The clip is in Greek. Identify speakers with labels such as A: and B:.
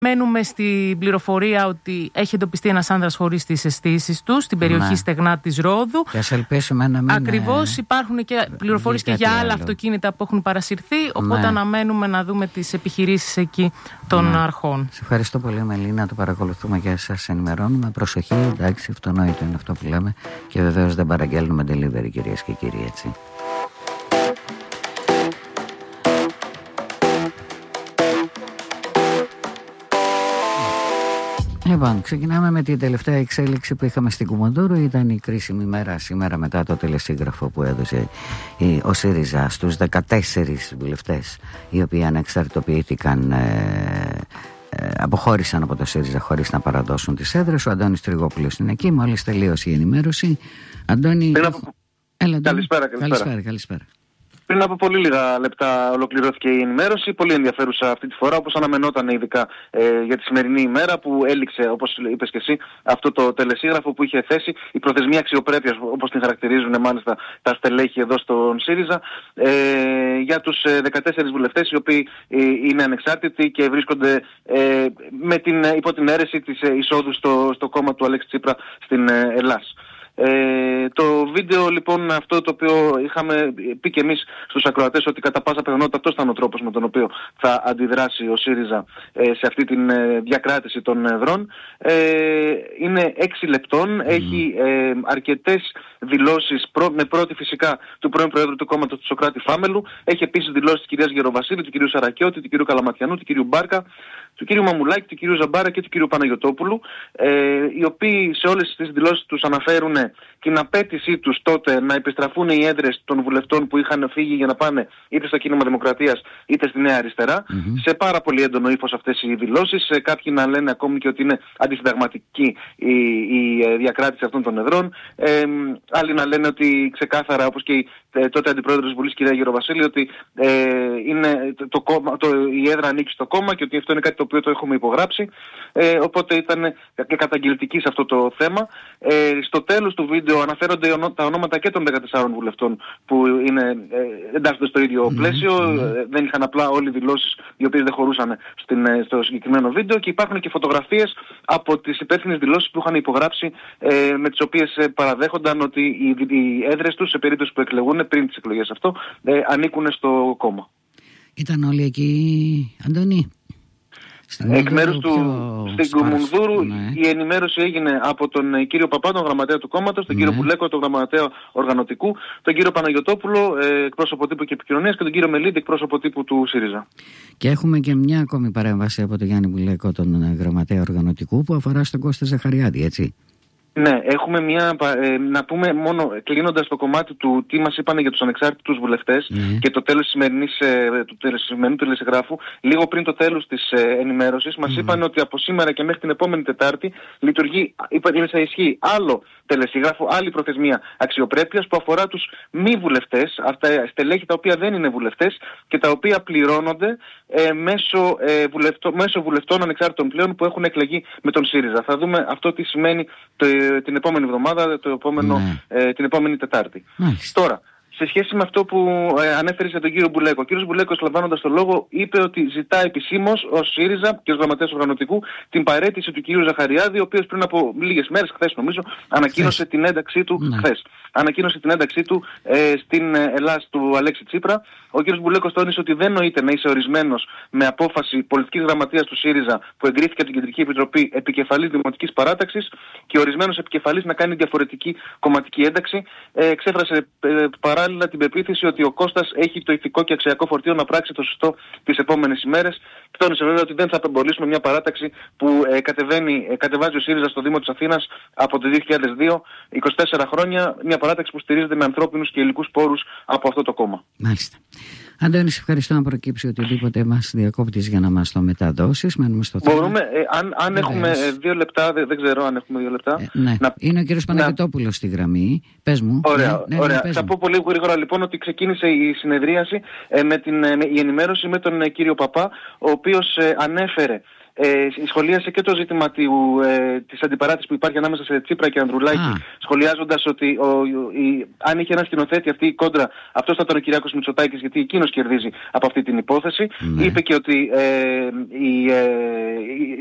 A: Μένουμε στην πληροφορία ότι έχει εντοπιστεί ένας άνδρας χωρίς τις αισθήσεις του στην περιοχή Στεγνά της Ρόδου.
B: Και ας ελπίσουμε να μην.
A: Ακριβώς, υπάρχουν και πληροφορίες και για άλλα αυτοκίνητα που έχουν παρασυρθεί. Οπότε αναμένουμε να δούμε τις επιχειρήσεις εκεί των αρχών.
B: Σε ευχαριστώ πολύ, Μελίνα. Το παρακολουθούμε και σας ενημερώνουμε. Προσοχή, εντάξει, αυτονόητο είναι αυτό που λέμε. Και βεβαίως δεν παραγγέλνουμε delivery, κυρίες και κύριοι, έτσι. Λοιπόν, ξεκινάμε με την τελευταία εξέλιξη που είχαμε στην Κουμουνδούρου. Ήταν η κρίσιμη μέρα σήμερα μετά το τελεσίγραφο που έδωσε ο ΣΥΡΙΖΑ στους 14 βουλευτές οι οποίοι ανεξαρτητοποιήθηκαν, αποχώρησαν από το ΣΥΡΙΖΑ χωρίς να παραδώσουν τις έδρες. Ο Αντώνης Τριγόπουλος είναι εκεί, μόλις τελείωσε η ενημέρωση. Αντώνη, καλησπέρα.
C: Πριν από πολύ λίγα λεπτά ολοκληρώθηκε η ενημέρωση, πολύ ενδιαφέρουσα αυτή τη φορά, όπως αναμενόταν ειδικά για τη σημερινή ημέρα που έληξε, όπως είπες και εσύ, αυτό το τελεσίγραφο που είχε θέσει η προθεσμία αξιοπρέπειας, όπως την χαρακτηρίζουν μάλιστα τα στελέχη εδώ στον ΣΥΡΙΖΑ, για τους 14 βουλευτές οι οποίοι είναι ανεξάρτητοι και βρίσκονται υπό την αίρεση της εισόδου στο κόμμα του Αλέξη Τσίπρα στην Ελλάς. Το βίντεο λοιπόν αυτό το οποίο είχαμε πει και εμείς στους ακροατές ότι κατά πάσα πιθανότητα αυτός ήταν ο τρόπος με τον οποίο θα αντιδράσει ο ΣΥΡΙΖΑ σε αυτή την διακράτηση των εδρών, είναι 6 λεπτών, έχει αρκετές δηλώσεις με πρώτη φυσικά του πρώην Προέδρου του κόμματος του Σωκράτη Φάμελου, έχει επίσης δηλώσεις της κυρίας Γεροβασίλη, του κυρίου Σαρακιώτη, του κυρίου Καλαματιανού, του κυρίου Μπάρκα, του κυρίου Μαμουλάκη, του κυρίου Ζαμπάρα και του κυρίου Παναγιωτόπουλου, οι οποίοι σε όλες τις δηλώσεις τους αναφέρουν την απέτησή τους τότε να επιστραφούν οι έδρες των βουλευτών που είχαν φύγει για να πάνε είτε στο Κίνημα Δημοκρατίας είτε στη Νέα Αριστερά. Σε πάρα πολύ έντονο ύφος αυτές οι δηλώσεις. Κάποιοι να λένε ακόμη και ότι είναι αντισυνταγματική η διακράτηση αυτών των εδρών. Άλλοι να λένε ότι ξεκάθαρα, όπως και η τότε αντιπρόεδρος της Βουλής κυρία Γεροβασίλη, ότι η έδρα ανήκει στο κόμμα και ότι αυτό είναι κάτι το οποίο το έχουμε υπογράψει. Οπότε ήταν καταγγελτική σε αυτό το θέμα. Στο τέλος του βίντεο αναφέρονται τα ονόματα και των 14 βουλευτών που εντάσσονται στο ίδιο πλαίσιο. Δεν είχαν απλά όλοι δηλώσεις οι οποίες δεν χωρούσαν στο συγκεκριμένο βίντεο και υπάρχουν και φωτογραφίες από τις υπεύθυνες δηλώσεις που είχαν υπογράψει, με τις οποίες παραδέχονταν ότι οι έδρες τους σε περίπτωση που εκλεγούν πριν τις εκλογές αυτό ανήκουν στο κόμμα.
B: Ήταν όλοι εκεί, Αντώνη?
C: Εκ μέρους του στην Κουμουνδούρου η ενημέρωση έγινε από τον κύριο Παπά, τον γραμματέα του κόμματος, τον κύριο Μπουλέκο, τον γραμματέα οργανωτικού, τον κύριο Παναγιωτόπουλο, εκπρόσωπο τύπου και επικοινωνίας, και τον κύριο Μελίδη, εκπρόσωπο τύπου του ΣΥΡΙΖΑ. Και έχουμε και μια ακόμη παρέμβαση από τον Γιάννη Μπουλέκο, τον γραμματέα οργανωτικού, που αφορά στον Κώστα Ζαχαριάδη, έτσι. Ναι, έχουμε να πούμε μόνο κλείνοντας το κομμάτι του τι μας είπαν για τους ανεξάρτητους βουλευτές και το τέλος του σημερινού τελεσιγράφου, λίγο πριν το τέλος της ενημέρωσης, μας είπαν ότι από σήμερα και μέχρι την επόμενη Τετάρτη είναι σε ισχύ άλλο τελεσιγράφο, άλλη προθεσμία αξιοπρέπειας που αφορά τους μη βουλευτές, αυτά στελέχη τα οποία δεν είναι βουλευτές και τα οποία πληρώνονται μέσω βουλευτών ανεξάρτητων πλέον που έχουν εκλεγεί με τον ΣΥΡΙΖΑ. Θα δούμε αυτό τι σημαίνει την επόμενη εβδομάδα, την επόμενη Τετάρτη. Τώρα, σε σχέση με αυτό που ανέφερε για τον κύριο Μπουλέκο, ο κύριος Μπουλέκος, λαμβάνοντας το λόγο, είπε ότι ζητά επισήμως ως ΣΥΡΙΖΑ και ως γραμματέας οργανωτικού την παραίτηση του κυρίου Ζαχαριάδη, ο οποίος πριν από λίγες μέρες, χθες νομίζω, ανακοίνωσε την ένταξή του στην Ελλάς του Αλέξη Τσίπρα. Ο κύριος Μπουλέκος τόνισε ότι δεν νοείται να είσαι ορισμένος με απόφαση πολιτικής γραμματείας του ΣΥΡΙΖΑ που εγκρίθηκε από την Κεντρική Επιτροπή επικεφαλής Δημοτικής Παράταξης και ορισμένος επικεφαλής να κάνει διαφορετική κομματική ένταξη. Εξέφρασε παράλληλα την πεποίθηση ότι ο Κώστας έχει το ηθικό και αξιακό φορτίο να πράξει το σωστό τις επόμενες ημέρες. Τόνισε βέβαια ότι δεν θα απεμπολίσουμε μια παράταξη που κατεβάζει ο ΣΥΡΙΖΑ στο Δήμο της Αθήνας από το 2002, 24 χρόνια, μια παράταξη που στηρίζεται με ανθρώπινους και υλικούς πόρους από αυτό το κόμμα.
B: Μάλιστα. Αντώνη, ευχαριστώ να προκύψει οτιδήποτε μας διακόπτεις για να μας το μεταδώσεις. Μένουμε στο θέμα.
C: Μπορούμε, αν έχουμε 2 λεπτά, δεν ξέρω αν έχουμε 2 λεπτά.
B: Ναι. Είναι ο κύριος Παναγιωτόπουλος στη γραμμή. Πες μου.
C: Ωραία. Θα πω πολύ γρήγορα λοιπόν ότι ξεκίνησε η συνεδρίαση η ενημέρωση με τον κύριο Παπά, ο οποίος ανέφερε σχολίασε και το ζήτημα της αντιπαράθεσης που υπάρχει ανάμεσα σε Τσίπρα και Ανδρουλάκη, σχολιάζοντας ότι αν είχε ένα σκηνοθέτη αυτή η κόντρα, αυτός θα ήταν ο Κυριάκος Μητσοτάκης, γιατί εκείνος κερδίζει από αυτή την υπόθεση. Είπε και ότι